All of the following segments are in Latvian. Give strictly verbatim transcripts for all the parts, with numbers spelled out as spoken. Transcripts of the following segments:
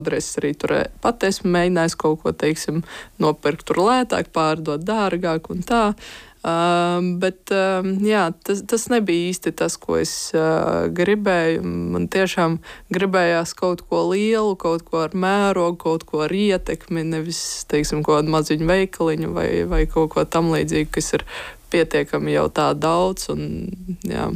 Es arī tur pat esmu mēģinājis kaut ko, teiksim, nopirkt tur lētāk, pārdot dārgāk un tā. Uh, bet uh, jā, tas, tas nebija īsti tas, ko es uh, gribēju. Man tiešām gribējās kaut ko lielu, kaut ko ar mērogu, kaut ko ar ietekmi, nevis, teiksim, kaut kādu maziņu veikaliņu vai, vai kaut ko tam līdzīgu, kas ir pietiekami jau tā daudz. Un, jā.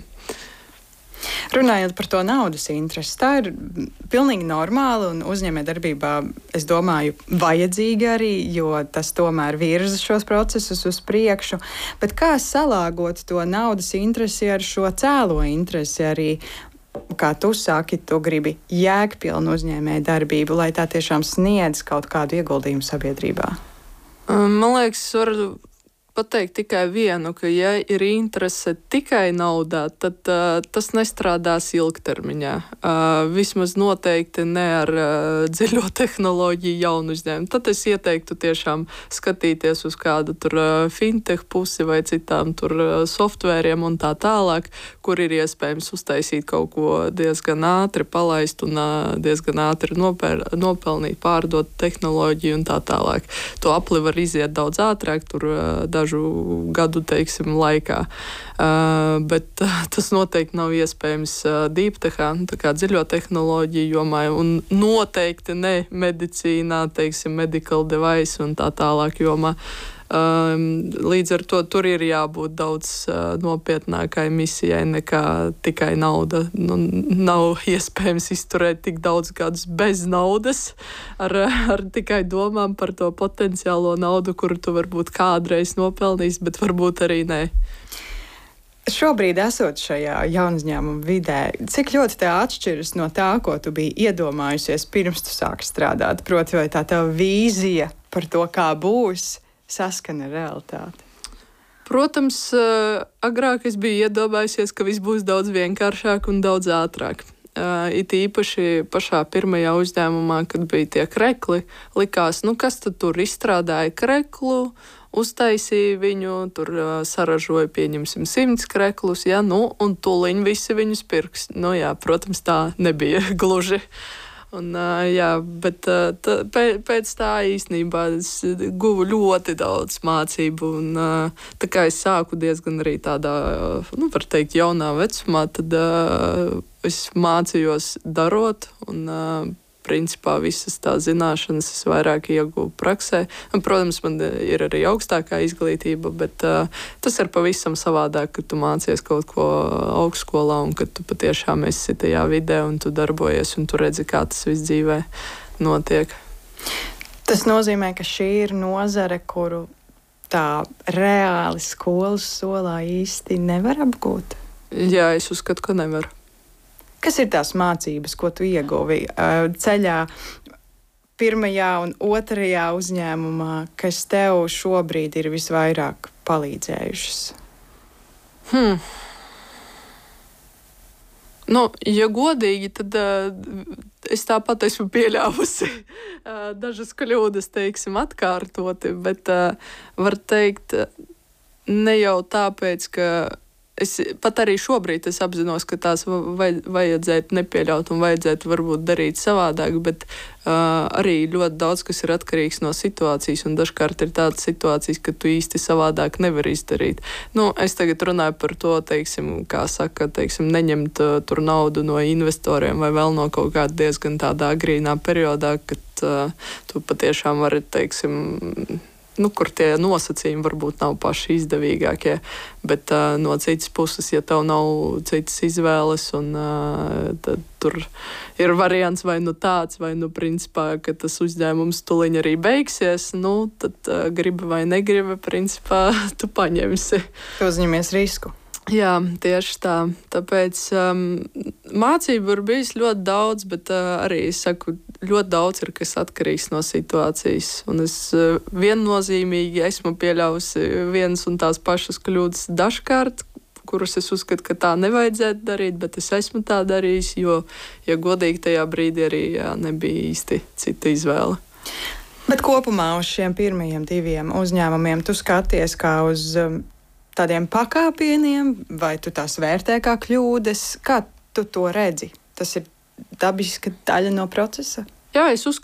Runājot par to naudas interesi, tā ir pilnīgi normāla un uzņēmējdarbībā, es domāju, vajadzīga arī, jo tas tomēr virza šos procesus uz priekšu. Bet kā salāgot to naudas interesi ar šo cēlo interesi arī, kā tu saki, tu gribi jēgpilnu uzņēmējdarbību, lai tā tiešām sniedz kaut kādu ieguldījumu sabiedrībā? Man liekas, var pateikt tikai vienu, ka ja ir interese tikai naudā, tad uh, tas nestrādās ilgtermiņā. Uh, vismaz noteikti ne ar uh, dziļo tehnoloģiju jaunu uzņēmumu. Tad es ieteiktu tiešām skatīties uz kādu tur uh, fintech pusi vai citām tur uh, softvēriem un tā tālāk, kur ir iespējams uztaisīt kaut ko diezgan ātri, palaist un uh, diezgan ātri nopēr, nopelnīt, pārdot tehnoloģiju un tā tālāk. To apli var iziet daudz ātrāk, tur uh, dažu gadu, teiksim, laikā. Uh, bet uh, tas noteikti nav iespējams uh, deeptechā, tā kā dziļo tehnoloģiju jomā, un noteikti ne medicīnā, teiksim, medical device un tā tālāk jomā. Um, līdz ar to tur ir jābūt daudz uh, nopietnākai misijai nekā tikai nauda. Nu, nav iespējams izturēt tik daudz gadus bez naudas, ar, ar tikai domām par to potenciālo naudu, kuru tu varbūt kādreiz nopelnīs, bet varbūt arī nē. Šobrīd, esot šajā jaunuzņēmuma vidē, cik ļoti tā atšķiras no tā, ko tu biji iedomājusies pirms tu sāki strādāt? Proti, vai tā tava vīzija par to, kā būs, saskana realitāti? Protams, agrāk es biju iedomājusies, ka viss būs daudz vienkāršāk un daudz ātrāk. It īpaši pašā pirmajā uzņēmumā, kad bija tie krekli, likās, nu kas tad tur izstrādāja kreklu, uztaisīja viņu, tur saražoja, pieņemsim, simts kreklus, ja, nu, un tūliņ visi viņus pirks. Nu jā, protams, tā nebija gluži. Un, jā, bet tā, pēc tā īstenībā es guvu ļoti daudz mācību. Un, tā kā es sāku diezgan arī tādā, nu, var teikt, jaunā vecumā, tad es mācījos darot un principā visas tās zināšanas es vairāk ieguvu praksē. Un, protams, man ir arī augstākā izglītība, bet uh, tas ir pavisam savādāk, kad tu mācies kaut ko augstskolā un kad tu patiešām esi tajā vidē un tu darbojies un tu redzi, kā tas viss dzīvē notiek. Tas nozīmē, ka šī ir nozare, kuru tā reāli skolas solā īsti nevar apgūt? Jā, es uzskatu, ka nevar. Kas ir tās mācības, ko tu ieguvi ceļā pirmajā un otrajā uzņēmumā, kas tev šobrīd ir visvairāk palīdzējušas? Hmm. Nu, ja godīgi, tad uh, es tāpat esmu pieļāvusi uh, dažas kļūdas, teiksim, atkārtoti, bet uh, var teikt, ne jau tāpēc, ka es pat arī šobrīd es apzinos, ka tās vaj, vajadzētu nepieļaut un vajadzētu varbūt darīt savādāk, bet uh, arī ļoti daudz, kas ir atkarīgs no situācijas, un dažkārt ir tādas situācijas, ka tu īsti savādāk nevari izdarīt. Nu, es tagad runāju par to, teiksim, kā saka, teiksim, neņemt uh, tur naudu no investoriem vai vēl no kaut kāda diezgan tādā agrīnā periodā, kad uh, tu patiešām vari, teiksim, nu, kur tie nosacījumi varbūt nav paši izdevīgākie, bet uh, no citas puses, ja tev nav citas izvēles, un uh, tad tur ir variants vai nu tāds, vai nu principā, ka tas uzņēmums tuliņ arī beigsies, nu, tad uh, gribi vai negribi, principā, tu paņemsi. Tu uzņemies risku. Jā, tieši tā. Tāpēc um, mācību ir bijis ļoti daudz, bet uh, arī es saku, ļoti daudz ir kas atkarīgs no situācijas. Un es uh, viennozīmīgi esmu pieļāvusi vienas un tās pašas kļūdas dažkārt, kuras es uzskatu, ka tā nevajadzētu darīt, bet es esmu tā darījis, jo, ja godīgi tajā brīdī arī jā, nebija īsti cita izvēle. Bet kopumā uz šiem pirmajiem diviem uzņēmumiem tu skaties kā uz um, tādiem pakāpieniem, vai tu tās vērtē kā kļūdas? Kā tu to redzi? Tas ir dabiska daļa no procesa? Jā, es uzskatu,